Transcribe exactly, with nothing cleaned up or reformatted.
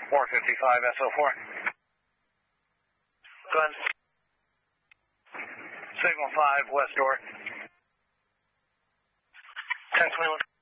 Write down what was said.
four fifty-five S O four. Go ahead. Signal five, west door. ten twenty-one.